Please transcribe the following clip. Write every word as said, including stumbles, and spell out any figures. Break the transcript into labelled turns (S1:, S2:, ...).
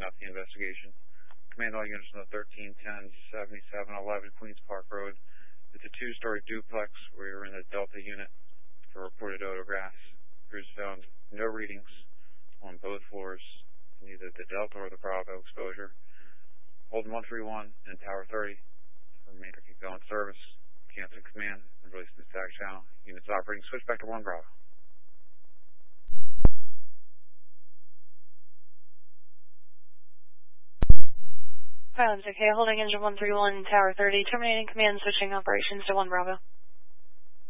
S1: up the investigation. Command all units on the thirteen ten seventy-seven eleven Queens Park Road. It's a two-story duplex where you're in the Delta unit for reported odor gas. Crews found no readings on both floors, neither the Delta or the Bravo exposure. Hold one three one and Tower thirty. The remainder can go in service. Cancel command and release the stack channel. Units operating switch back to one Bravo.
S2: Pilot okay, holding engine one three one, Tower thirty, terminating command, switching operations to one Bravo.